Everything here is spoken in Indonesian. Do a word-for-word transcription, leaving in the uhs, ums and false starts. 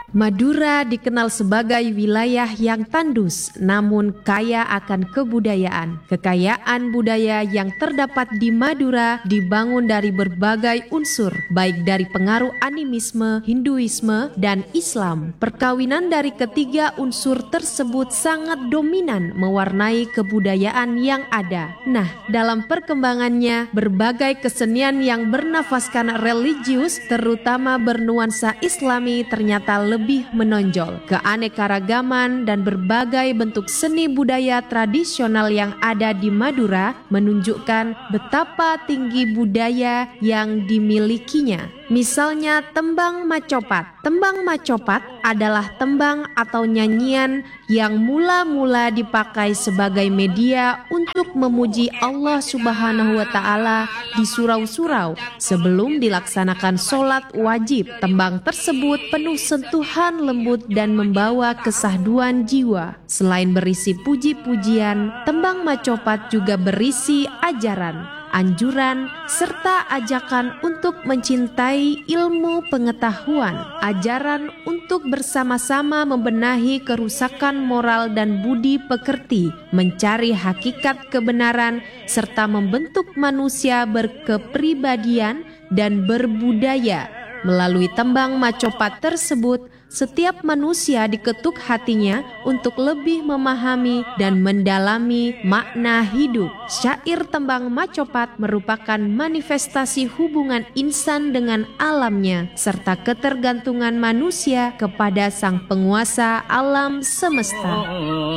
Madura dikenal sebagai wilayah yang tandus namun kaya akan kebudayaan. Kekayaan budaya yang terdapat di Madura dibangun dari berbagai unsur, baik dari pengaruh animisme, Hinduisme, dan Islam. Perkawinan dari ketiga unsur tersebut sangat dominan mewarnai kebudayaan yang ada. Nah, dalam perkembangannya, berbagai kesenian yang bernafaskan religius, terutama bernuansa Islami, ternyata lebih lebih menonjol. Keanekaragaman dan berbagai bentuk seni budaya tradisional yang ada di Madura menunjukkan betapa tinggi budaya yang dimilikinya. Misalnya tembang macopat. Tembang macopat adalah tembang atau nyanyian yang mula-mula dipakai sebagai media untuk memuji Allah Subhanahu wa Ta'ala di surau-surau sebelum dilaksanakan sholat wajib. Tembang tersebut penuh sentuhan lembut dan membawa kesahduan jiwa. Selain berisi puji-pujian, tembang macopat juga berisi ajaran, anjuran, serta ajakan untuk mencintai ilmu pengetahuan, ajaran untuk bersama-sama membenahi kerusakan moral dan budi pekerti, mencari hakikat kebenaran, serta membentuk manusia berkepribadian dan berbudaya. Melalui tembang macopat tersebut, setiap manusia diketuk hatinya untuk lebih memahami dan mendalami makna hidup. Syair tembang macopat merupakan manifestasi hubungan insan dengan alamnya, serta ketergantungan manusia kepada sang penguasa alam semesta.